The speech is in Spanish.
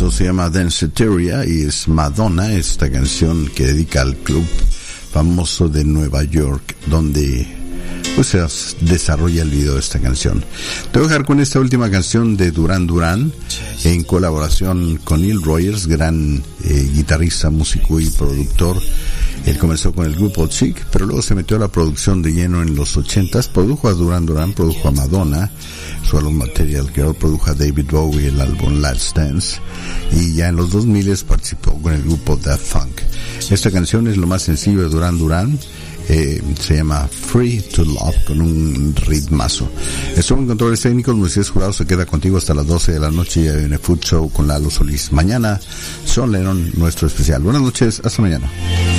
Esto se llama Danceteria y es Madonna, esta canción que dedica al club famoso de Nueva York, donde pues se desarrolla el video de esta canción. Te voy a dejar con esta última canción de Duran Duran, en colaboración con Neil Rogers, gran guitarrista, músico y productor. Él comenzó con el grupo Chic, pero luego se metió a la producción de lleno en los 80s. Produjo a Duran Duran, produjo a Madonna, su álbum Material Girl, produjo a David Bowie, el álbum Let's Dance, y ya en los 2000s participó con el grupo Daft Punk. Esta canción es lo más sencillo de Duran Duran. Se llama Free to Love, con un ritmazo. Estuvo en controles técnicos. Moisés Jurado se queda contigo hasta las 12 de la noche. Ya viene Food Show con Lalo Solís. Mañana Sean Lennon, nuestro especial. Buenas noches, hasta mañana.